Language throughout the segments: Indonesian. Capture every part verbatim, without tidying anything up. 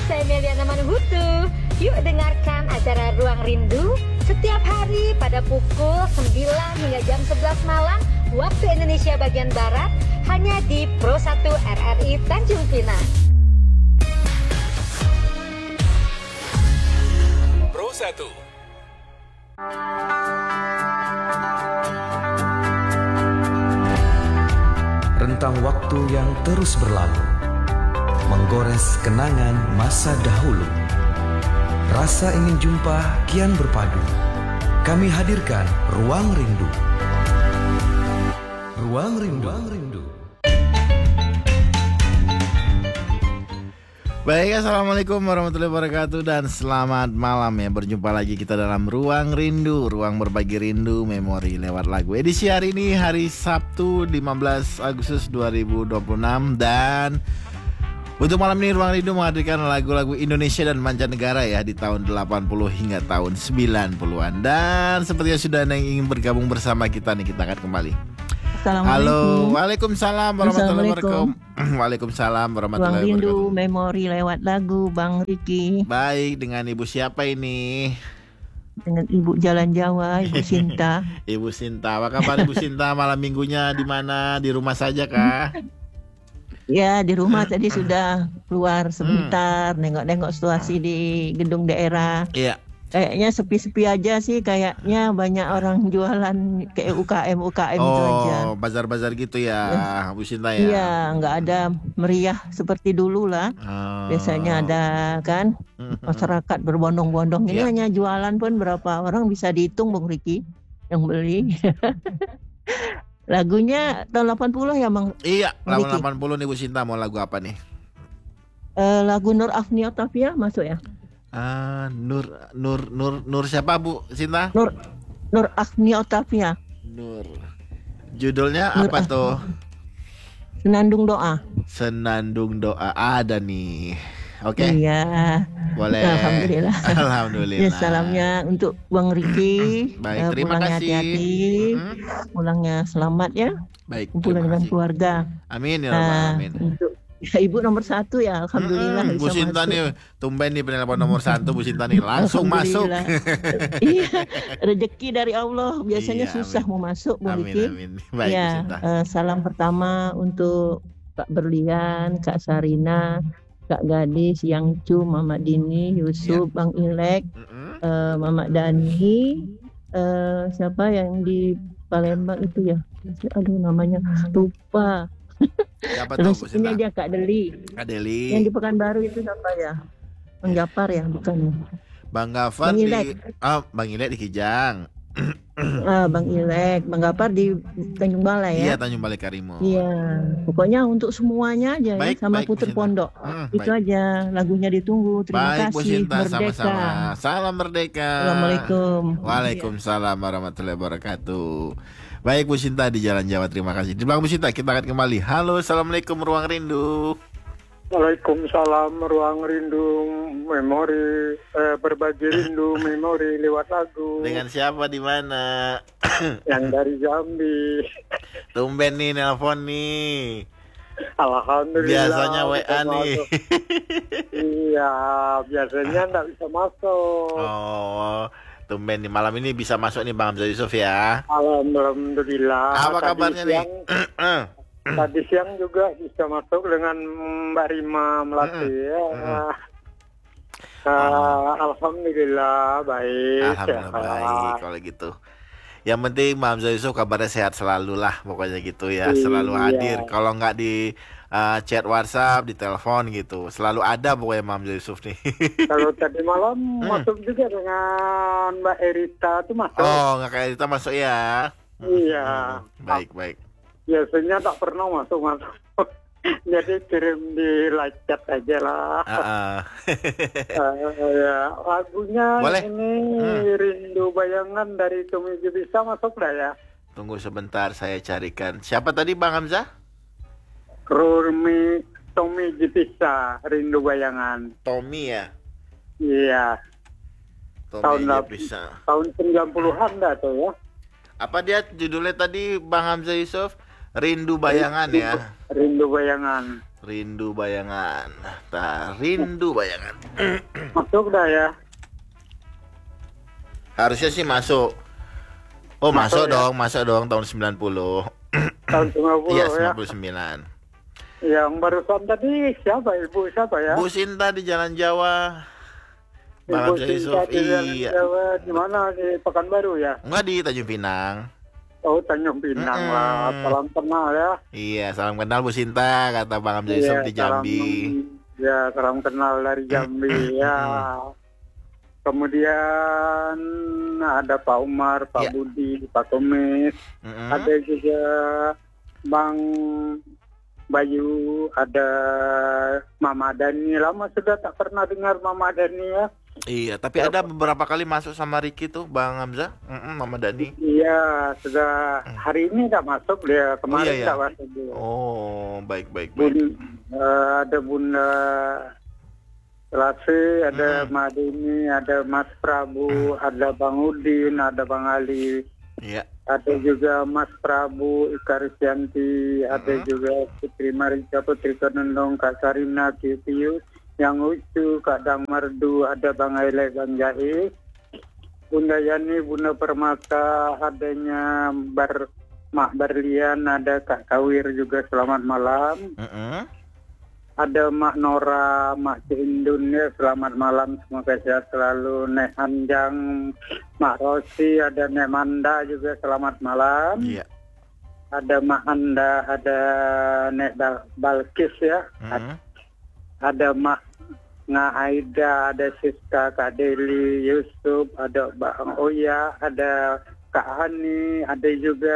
saya Meliana Manuhutu. Yuk dengarkan acara Ruang Rindu setiap hari pada pukul sembilan hingga jam sebelas malam waktu Indonesia bagian Barat hanya di Pro satu R R I Tanjung Pinang. Pro satu. Rentang waktu yang terus berlalu, menggores kenangan masa dahulu. Rasa ingin jumpa kian berpadu. Kami hadirkan Ruang Rindu. Ruang Rindu. Ruang Rindu. Baik, assalamualaikum warahmatullahi wabarakatuh dan selamat malam ya. Berjumpa lagi kita dalam Ruang Rindu, ruang berbagi rindu memori lewat lagu. Edisi hari ini hari Sabtu lima belas Agustus dua ribu dua puluh enam. Dan untuk malam ini Ruang Rindu menghadirkan lagu-lagu Indonesia dan mancanegara ya di tahun delapan puluh hingga tahun sembilan puluhan. Dan sepertinya sudah ada yang ingin bergabung bersama kita nih, kita akan kembali. Halo, waalaikumsalam warahmatullahi wabarakatuh. Waalaikumsalam warahmatullahi wabarakatuh. Ruang Rindu memori lewat lagu Bang Riki. Baik, dengan ibu siapa ini? Dengan Ibu Jalan Jawa, Ibu Sinta. Ibu Sinta, apa kabar Ibu Sinta? Malam minggunya di mana? Di rumah saja kah? Ya, di rumah tadi sudah keluar sebentar, nengok-nengok situasi di gedung daerah. Iya. Kayaknya sepi-sepi aja sih, kayaknya banyak orang jualan kayak U K M U K M oh, itu aja. Oh, bazar-bazar gitu ya, Bu Sinta ya. Iya, nggak ada meriah seperti dulu lah. Oh. Biasanya ada kan masyarakat berbondong-bondong. Ini Iya. hanya jualan pun berapa orang bisa dihitung Bung Riki yang beli. Lagunya tahun delapan puluh ya Bang? Iya, Bang tahun Riki. delapan puluh nih Bu Sinta, mau lagu apa nih? Eh, lagu Nur Afni Otavia masuk ya? Ah, Nur Nur Nur Nur siapa Bu Sinta? Nur Nur Afni Otavia. Nur. Judulnya Nur apa Af- tuh? Senandung Doa. Senandung Doa, ada nih. Oke. Iya. Boleh. Alhamdulillah. Alhamdulillah. Ya, salamnya untuk Bang Riki. Baik, Eh, terima pulangnya kasih. hati-hati. Mhm. Pulangnya selamat ya. Baik, Pulang terima dengan kasih. keluarga. Amin ya rabbal Nah, alamin. untuk ya, Ibu nomor satu ya, alhamdulillah Mm-mm, Bu bisa Sinta masuk. nih, tumben nih penelpon nomor satu Bu Sinta nih, langsung masuk. Alhamdulillah. Iya, rezeki dari Allah. Biasanya Iya, susah amin. mau masuk, Bu Amin Riki. amin. Baik Bu Ya, Sinta. eh, salam pertama untuk Kak Berlian, Kak Sarina, Kak Gadis, Yang Cu, Mama Dini, Yusuf, Iya. Bang Ilek, Mm-mm. eh, Mama Dani, eh, siapa yang di Palembang itu ya? Aduh namanya lupa. Siapa tuh Terus Bu ini Sinta? dia Kak Deli. Kak Deli, Yang di Pekanbaru itu siapa ya? Bang Japar ya, bukan? Bang Gafar Bang di Ilek. ah Bang Ilek di Kijang. Ah, Bang Ilek, Bang Japar di Tanjung Balai Iya, ya. Tanjung Balai Karimun. Iya, pokoknya untuk semuanya aja Baik, ya, sama baik, Bu Puter Sinta. Pondok. Hmm, Itu baik. aja, lagunya ditunggu. Terima Baik Bu kasih. Sinta, Merdeka. sama-sama. Salam merdeka. Assalamualaikum. Waalaikumsalam warahmatullahi wabarakatuh. Baik Bu Sinta di Jalan Jawa, terima kasih. Di belakang Bu Sinta kita akan kembali. Halo, assalamualaikum Ruang Rindu. Waalaikumsalam, Ruang Rindu memori, eh, berbagi rindu memori lewat lagu. Dengan siapa di mana? Yang dari Jambi. Tumben nih nelpon nih. Alhamdulillah. Biasanya W A bisa nih. masuk. Iya, biasanya nggak bisa masuk. Oh, tumben nih malam ini bisa masuk nih Bang Hamzah Yusuf ya. Alhamdulillah. Apa Tadi kabarnya nih? siang- Tadi siang juga bisa masuk dengan Mbak Rima Melati ya. Ah, Alhamdulillah baik. Alhamdulillah baik kalau gitu. Yang penting Bang Hamzah Yusuf kabarnya sehat selalu lah, pokoknya gitu ya. Selalu Iya. hadir. Kalau nggak di uh, chat WhatsApp, di telepon gitu, selalu ada pokoknya Bang Hamzah Yusuf nih. Kalau tadi malam masuk juga dengan Mbak Erita tuh masuk. Oh, nggak kayak kita masuk ya. Iya. Baik baik. Biasanya tak pernah masuk-masuk. Jadi kirim di live chat aja lah. Ah, ah. Eh, ya. Lagunya Boleh. ini Hmm. Rindu Bayangan dari Tumi bisa masuk dah ya. Tunggu sebentar saya carikan. Siapa tadi Bang Hamzah? Rumi Tommy bisa Rindu Bayangan. Tommy ya. Iya. Tommy Tahun aja lap- bisa. Tahun sembilan puluhan dah tuh ya. Apa dia judulnya tadi Bang Hamzah Yusuf? Rindu Bayangan ya. Rindu Bayangan. Rindu bayangan. Tah, rindu bayangan. Masuk dah ya. Harusnya sih masuk. Oh, masuk, Masuk ya? dong, masuk dong tahun sembilan puluh. Tahun sembilan puluh Iya, ya. sembilan puluh sembilan. Yang barusan tadi siapa ibu siapa ya? Bu Sinta di Jalan Jawa. Ibu Bang Hamzah Sinta Yusuf, di Jalan iya. Jawa, di mana di Pekanbaru ya? Enggak di Tanjung Pinang. Oh, Tanjung Pinang Mm-mm. lah. Salam kenal ya. Iya, salam kenal Bu Sinta, kata Bang Hamzah Yusuf di Jambi. Salam, ya, salam kenal dari Jambi ya. Kemudian ada Pak Umar, Pak Ya. Budi, Pak Komis, Mm-mm. ada juga Bang Bayu, ada Mama Dani. Lama sudah tak pernah dengar Mama Dani ya. Iya, tapi ada beberapa kali masuk sama Ricky tuh, Bang Hamzah, Mm-mm, Mama Dani. Iya, sudah hari ini tak masuk dia, kemarin Oh, iya, iya. tak masuk dia. Oh, baik baik Bun, baik. eh, ada Bunda Lase, ada Mm-mm. Madini, ada Mas Prabu, ada Bang Udin, ada Bang Ali, Iya. ada juga Mas Prabu, Ika Risyanti, ada Mm-mm. juga Putri Marika, Putri Kenendong, Kak Sarina, Kipiu, yang lucu, Kak Dang Merdu, ada Bang Aile, Bang Jahit, Bunda Yani, Bunda Permata, adanya Bar Mak Berlian, ada Kak Kawir juga, selamat malam. Mm-mm. Ada Mak Nora, Mak Indun ya, selamat malam, semoga sehat selalu. Nek Anjang, Mak Rosi, ada Nek Manda juga, selamat malam. Iya. Ada Mak Anda, ada Nek Bal- Balkis ya, Mm-mm. ada Mak Nga Aida, ada Siska, Kak Deli, Yusuf, ada Bang Oya, ada Kak Hani, ada juga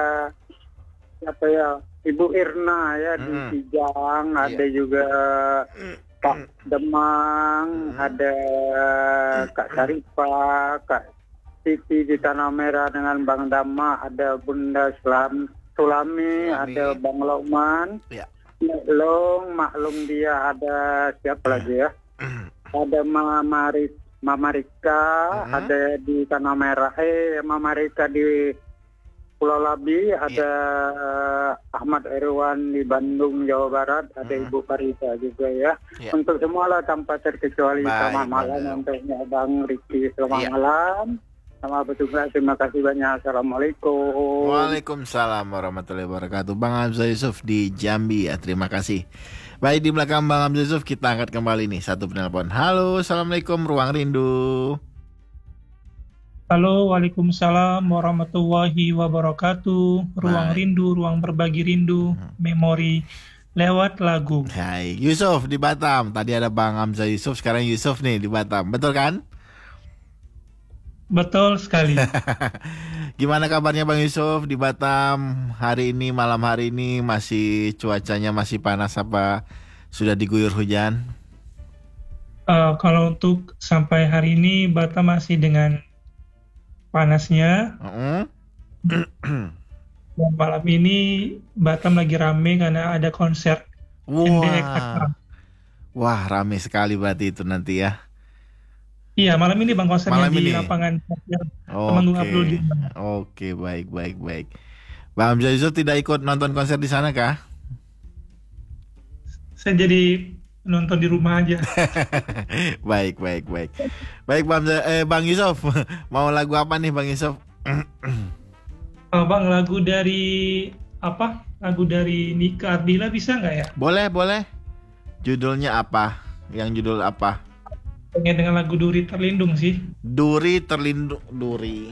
siapa ya, Ibu Irna ya di Mm. Kijang, Iya. ada juga Pak Demang, Mm. ada Kak Sarifah, Kak Siti di Tanah Merah dengan Bang Dama, ada Bunda Sulam, Sulami, Sulami. ada Bang Lokman, Iya. Long, maklum dia, ada siapa lagi ya? Ada Mama Maris, Mama Rika, Mhm. ada di Tanah Merah, eh Mama Rika di Pulau Labi, ada Ahmad Irwan di Bandung, Jawa Barat, ada Mhm. Ibu Parita juga ya. Ya. Untuk semua lah tanpa terkecuali. Baik, Selamat malam Bang. untuknya Bang Riki, selamat Iya. malam. Sama bertugas, terima kasih banyak. Assalamualaikum. Waalaikumsalam warahmatullahi wabarakatuh. Bang Hamzah Yusuf di Jambi ya, terima kasih. Baik, di belakang Bang Hamzah Yusuf kita angkat kembali nih satu penelpon. Halo, assalamualaikum Ruang Rindu. Halo, Waalaikumsalam warahmatullahi wabarakatuh. Ruang Baik. rindu, ruang berbagi rindu, memori lewat lagu. Hai, Yusuf di Batam. Tadi ada Bang Hamzah Yusuf, sekarang Yusuf nih di Batam. Betul kan? Betul sekali. Gimana kabarnya Bang Yusuf di Batam hari ini, malam hari ini? Masih cuacanya masih panas apa sudah diguyur hujan? Eh, kalau untuk sampai hari ini Batam masih dengan panasnya. Heeh. Dan malam ini Batam lagi rame karena ada konser N D X Wah, wah rame sekali berarti itu nanti ya. Iya, malam ini Bang konsernya Malam di ini? lapangan parkir Oke, Temanggung Abdul Diman. oke, baik, baik, baik. Bang Hamzah Yusuf tidak ikut nonton konser di sana kah? Saya jadi nonton di rumah aja. Baik, baik, baik. Baik, Bang, Hamzah- eh, Bang Yusuf, mau lagu apa nih Bang Yusuf? Oh, Bang, lagu dari apa? Lagu dari Nika Ardila bisa nggak ya? Boleh, boleh. Judulnya apa? Yang judul apa? Pengen dengan lagu Duri Terlindung sih. Duri terlindung, duri.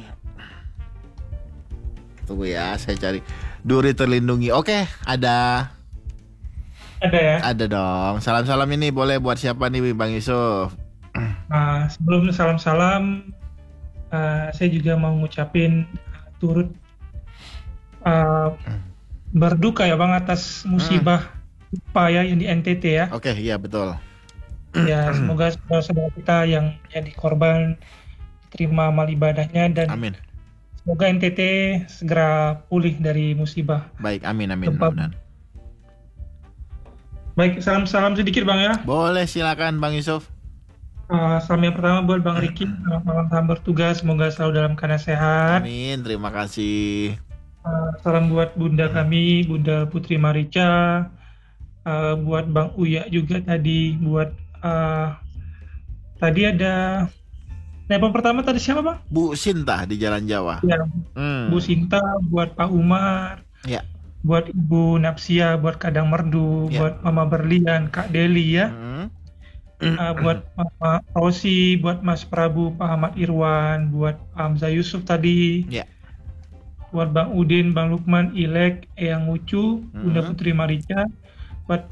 Tunggu ya, saya cari. Duri terlindungi. Oke, ada. Ada ya? Ada dong. Salam-salam ini boleh buat siapa nih Bang Yusuf? Nah, sebelum salam-salam, uh, saya juga mau ngucapin uh, turut uh, berduka ya Bang atas musibah gempa ya yang di N T T ya. Oke, iya betul. Ya, semoga saudara-saudara kita yang jadi korban terima amal ibadahnya dan Amin. semoga N T T segera pulih dari musibah. Baik, amin, amin. Gempa. mudah-mudahan. Baik, salam-salam sedikit Bang ya. Boleh, silakan Bang Yusuf. Uh, salam yang pertama buat Bang Riki, selamat malam, salam bertugas, semoga selalu dalam keadaan sehat. Amin, terima kasih. Uh, salam buat bunda kami, Bunda Putri Marica, uh, buat Bang Uya juga tadi, buat uh, tadi ada telepon pertama tadi siapa Bang? Bu Sinta di Jalan Jawa. Ya, Hmm. Bu Sinta, buat Pak Umar, Ya. buat Ibu Napsia, buat Kadang Merdu, Ya. buat Mama Berlian, Kak Deli ya, Hmm. uh, buat Mama Rosi, buat Mas Prabu, Pak Ahmad Irwan, buat Hamzah Yusuf tadi, Ya. buat Bang Udin, Bang Lukman, Ilek, Eyang Ucu, Bunda Mhm. Putri Marica, buat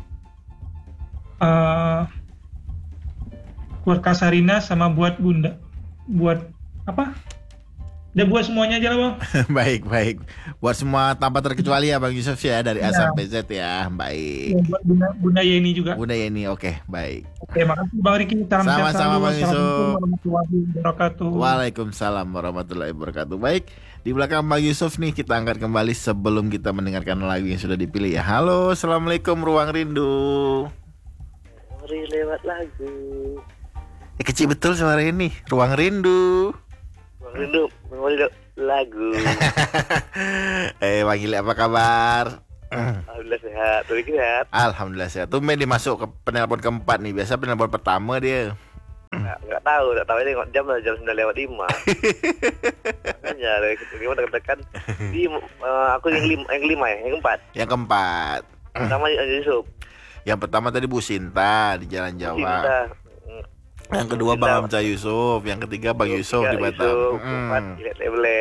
uh, buat Kak Sarina, sama buat Bunda, buat apa? Udah buat semuanya aja lah Bang. Baik, baik. Buat semua tanpa terkecuali ya Bang Yusuf ya, dari A Ya. sampai Z ya. Ya, Baik. buat Bunda, Bunda Yeni juga. Bunda Yeni, oke, baik. Oke, makasih Bang Riki. Salam sehat Sama-sama, selalu. Bang Yusuf. Assalamualaikum warahmatullahi wabarakatuh. Waalaikumsalam warahmatullahi wabarakatuh. Baik, di belakang Bang Yusuf nih kita angkat kembali sebelum kita mendengarkan lagu yang sudah dipilih ya. Halo, Assalamualaikum Ruang Rindu. Mari lewat lagu. Eh, kecil betul suara ini. Ruang Rindu. Bang Rindu, mari lewat lagu. eh, Bang Ile apa kabar? Alhamdulillah sehat. Tadi sehat. Alhamdulillah sehat. Tumben dimasuk ke penelpon keempat nih. Biasa penelpon pertama dia. Nggak, nggak tahu, nggak tahu ini jam lah jam sembilan lewat lima. Makanya dari lima tekan di eh, aku yang lima, yang lima ya, yang keempat. Yang keempat. Pertama Yusuf. Yang pertama tadi Bu Sinta di Jalan Jawa. Cinta. Yang kedua Cinta. Bang Hamzah Yusuf. Yang ketiga Bang Yusuf di Tiga, Batam. Yusuf. Mm. Empat Ilek Leble.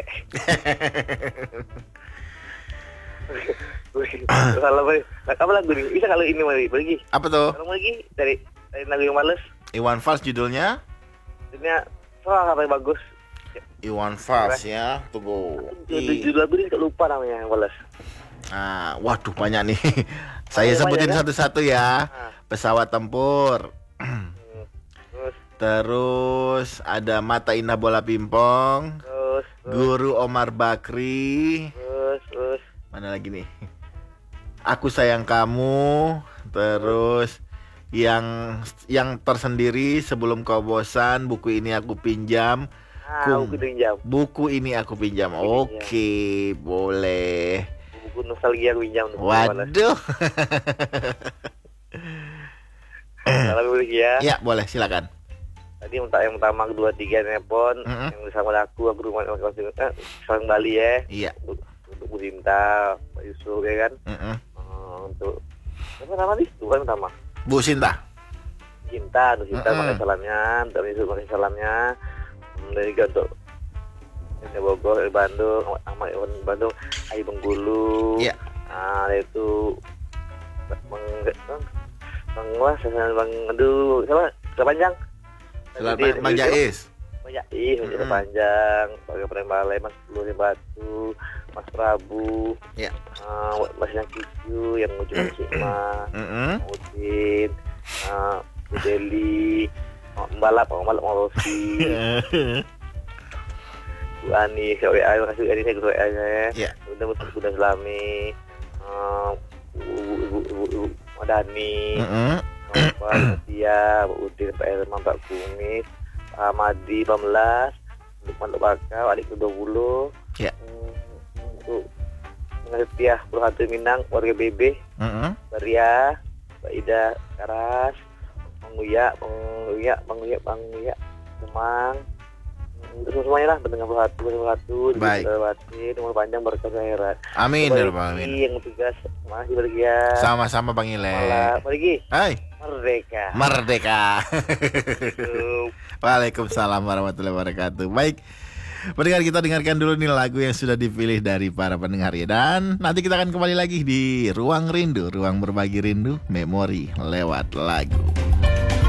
Salah balik. Nah, kamu lagu nih? Bisa kalau ini mari pergi. Apa tuh? Kalau lagi dari dari lagu yang males. Iwan Fals judulnya? Ini soal apa yang bagus. Iwan Fals ya. Tunggu. I- Judul lagu ini nggak lupa namanya yang males. Ah, waduh banyak nih. Saya Banyak, sebutin banyak, kan? satu-satu ya. Ah. Pesawat tempur. Hmm. Terus Terus ada Mata Indah Bola Pimpong. terus terus Guru Omar Bakri. terus, terus. Mana lagi nih? Aku Sayang Kamu. Terus yang yang tersendiri Sebelum Kau Bosan. Buku Ini Aku Pinjam. Ah, Kum. buku pinjam. Buku Ini Aku Pinjam. Oke, boleh. Buku nostalgia aku pinjam. tuh, males. Waduh. Salam dulu ya. Ya, boleh, silakan. Tadi yang pertama, yang pertama, kedua, tiga nelpon. Mm-mm. Yang bersama aku, aku rumah eh, salam Bali ya. Iya. Untuk, untuk Bu Sinta, Pak Yusuf ya kan. Mm-mm. Eh, untuk apa nama nih? Itu kan pertama. Bu Sinta. Cinta, untuk Cinta Mm-mm. pakai salamnya, untuk Yusuf pakai salamnya. Hmm, Dan juga untuk ini Bogor, dari Bandung, Ahmad Iwan Bandung, Ayu Bengkulu. Iya. Nah, itu Bang Bang Wah, saya Bang aduh, siapa? Sudah panjang. Selamat Bang Jais. Bang Jais, Bang Jais Mm-mm. panjang, Bang Prem Balai, Mas Peluri Batu, Mas Prabu. Iya. Uh, Mas yang Kicu, yang ujung Cima, Mm-mm. Udin, uh, Bu Deli, Mbalap, Mbalap, Rosi, Bu Ani, saya W A, terima kasih Bu Ani, saya ke W A-nya ya. Iya. Udah Buda Selami, uh, Bu Bu Bu Bu Madani, Mm-mm. Pak Setia, Bu Udin, Pak Herman, Pak Kumis, Pak Madi, Pak Melas, Lukman Bakau, adik ke dua puluh. Iya. Untuk Setia, Bro Hantu Minang, warga B B, Mm-mm. Maria, Mbak Ida Karas, Bang Uya, Bang Uya, Bang Uya, Bang Uya, Demang, untuk semuanya lah, pendengar Berhatu, Berhatu, Baik. Batin, umur panjang berkah akhirat. Amin ya Bagi Rabbal Alamin. yang tugas, masih bergia. Sama-sama Bang Ile. Malah, pergi, Hai, merdeka. merdeka. Hidup. Waalaikumsalam warahmatullahi wabarakatuh. Baik, pendengar, kita dengarkan dulu nih lagu yang sudah dipilih dari para pendengar ya. Dan nanti kita akan kembali lagi di Ruang Rindu, ruang berbagi rindu, memori lewat lagu.